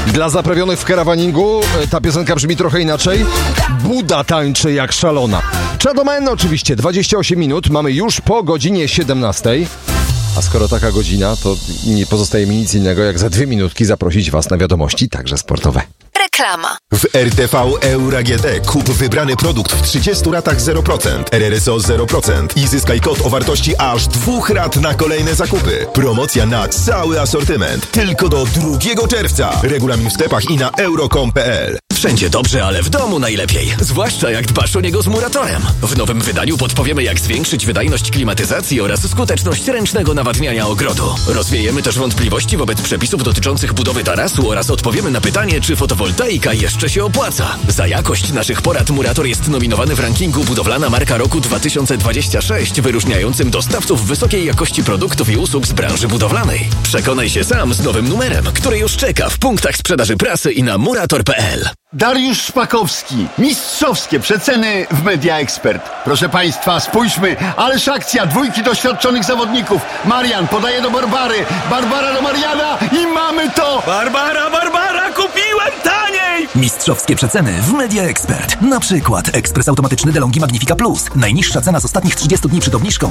Dla zaprawionych w karawaningu ta piosenka brzmi trochę inaczej. Buda tańczy jak szalona. Czadomen oczywiście, 28 minut, mamy już po godzinie 17. A skoro taka godzina, to nie pozostaje mi nic innego, jak za 2 minutki zaprosić Was na wiadomości, także sportowe. Reklama. W RTV Euro AGD kup wybrany produkt w 30 ratach 0%, RRSO 0% i zyskaj kod o wartości aż 2 rat na kolejne zakupy. Promocja na cały asortyment. Tylko do 2 czerwca. Regulamin w sklepach i na euro.com.pl. Wszędzie dobrze, ale w domu najlepiej. Zwłaszcza jak dbasz o niego z Muratorem. W nowym wydaniu podpowiemy, jak zwiększyć wydajność klimatyzacji oraz skuteczność ręcznego nawadniania ogrodu. Rozwiejemy też wątpliwości wobec przepisów dotyczących budowy tarasu oraz odpowiemy na pytanie, czy fotowoltaika jeszcze się opłaca. Za jakość naszych porad Murator jest nominowany w rankingu Budowlana Marka Roku 2026, wyróżniającym dostawców wysokiej jakości produktów i usług z branży budowlanej. Przekonaj się sam z nowym numerem, który już czeka w punktach sprzedaży prasy i na murator.pl. Dariusz Szpakowski. Mistrzowskie przeceny w Media Expert. Proszę Państwa, spójrzmy, ależ akcja, 2 doświadczonych zawodników. Marian podaje do Barbary, Barbara do Mariana i mamy to! Barbara, kupiłem taniej! Mistrzowskie przeceny w Media Expert. Na przykład ekspres automatyczny DeLonghi Magnifica Plus. Najniższa cena z ostatnich 30 dni przed obniżką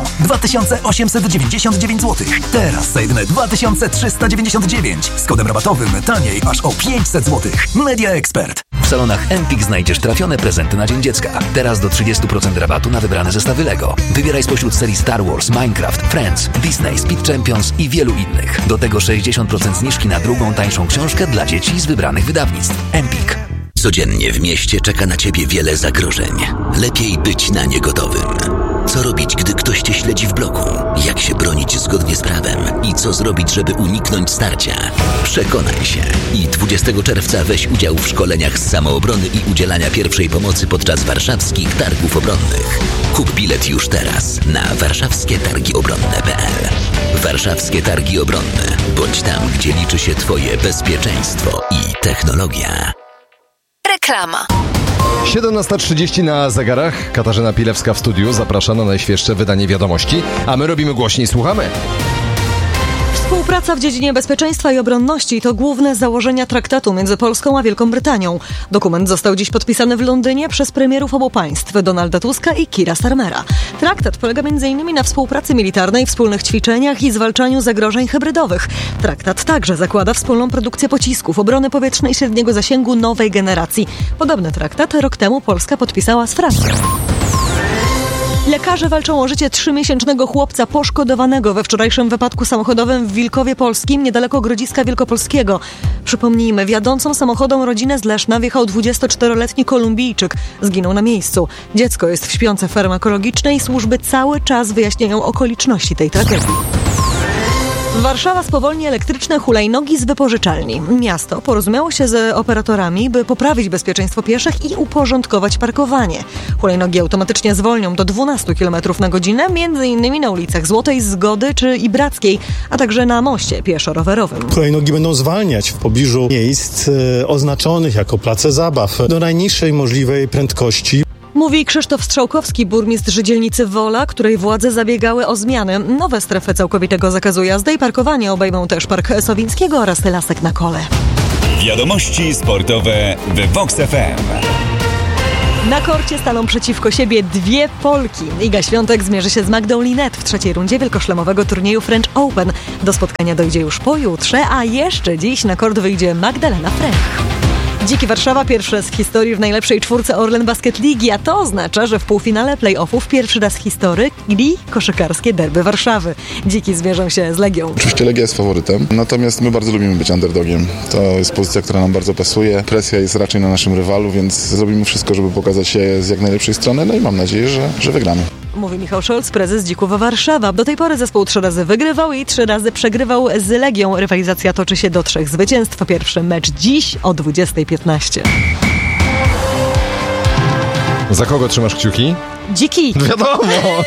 2899 zł. Teraz za jedyne 2399. Z kodem rabatowym taniej aż o 500 zł. Media Expert. W salonach Empik znajdziesz trafione prezenty na Dzień Dziecka. Teraz do 30% rabatu na wybrane zestawy Lego. Wybieraj spośród serii Star Wars, Minecraft, Friends, Disney, Speed Champions i wielu innych. Do tego 60% zniżki na drugą, tańszą książkę dla dzieci z wybranych wydawnictw. Empik. Codziennie w mieście czeka na ciebie wiele zagrożeń. Lepiej być na nie gotowym. Co robić, gdy ktoś cię śledzi w bloku? Jak się bronić zgodnie z prawem? I co zrobić, żeby uniknąć starcia? Przekonaj się. I 20 czerwca weź udział w szkoleniach z samoobrony i udzielania pierwszej pomocy podczas warszawskich targów obronnych. Kup bilet już teraz na warszawskietargiobronne.pl. Warszawskie Targi Obronne. Bądź tam, gdzie liczy się twoje bezpieczeństwo i technologia. Reklama. 17:30 na zegarach. Katarzyna Pilewska w studiu zaprasza na najświeższe wydanie wiadomości, a my robimy głośniej, słuchamy. Współpraca w dziedzinie bezpieczeństwa i obronności to główne założenia traktatu między Polską a Wielką Brytanią. Dokument został dziś podpisany w Londynie przez premierów obu państw, Donalda Tuska i Keira Starmera. Traktat polega m.in. na współpracy militarnej, wspólnych ćwiczeniach i zwalczaniu zagrożeń hybrydowych. Traktat także zakłada wspólną produkcję pocisków, obrony powietrznej średniego zasięgu nowej generacji. Podobny traktat rok temu Polska podpisała z Francją. Lekarze walczą o życie 3-miesięcznego chłopca poszkodowanego we wczorajszym wypadku samochodowym w Wilkowie Polskim, niedaleko Grodziska Wielkopolskiego. Przypomnijmy, wiodącą samochodem rodzinę z Leszna wjechał 24-letni Kolumbijczyk. Zginął na miejscu. Dziecko jest w śpiące farmakologicznej. Służby cały czas wyjaśniają okoliczności tej tragedii. Warszawa spowolni elektryczne hulajnogi z wypożyczalni. Miasto porozumiało się z operatorami, by poprawić bezpieczeństwo pieszych i uporządkować parkowanie. Hulajnogi automatycznie zwolnią do 12 km na godzinę, m.in. na ulicach Złotej, Zgody czy Ibrackiej, a także na moście pieszo-rowerowym. Hulajnogi będą zwalniać w pobliżu miejsc oznaczonych jako place zabaw do najniższej możliwej prędkości. Mówi Krzysztof Strzałkowski, burmistrz dzielnicy Wola, której władze zabiegały o zmiany. Nowe strefy całkowitego zakazu jazdy i parkowania obejmą też Park Sowińskiego oraz Lasek na Kole. Wiadomości sportowe w Vox FM. Na korcie staną przeciwko siebie 2 Polki. Iga Świątek zmierzy się z Magdą Linette w 3. rundzie wielkoszlemowego turnieju French Open. Do spotkania dojdzie już pojutrze, a jeszcze dziś na kort wyjdzie Magdalena Frech. Dziki Warszawa pierwszy raz w historii w najlepszej 4 Orlen Basket Ligi, a to oznacza, że w półfinale play-offów pierwszy raz w historii koszykarskie derby Warszawy. Dziki zmierzą się z Legią. Oczywiście Legia jest faworytem, natomiast my bardzo lubimy być underdogiem. To jest pozycja, która nam bardzo pasuje. Presja jest raczej na naszym rywalu, więc zrobimy wszystko, żeby pokazać się z jak najlepszej strony, no i mam nadzieję, że wygramy. Mówi Michał Scholz, prezes Dzików Warszawa. Do tej pory zespół 3 razy wygrywał i 3 razy przegrywał z Legią. Rywalizacja toczy się do 3 zwycięstw. Pierwszy mecz dziś o 20:15. Za kogo trzymasz kciuki? Dziki! Wiadomo!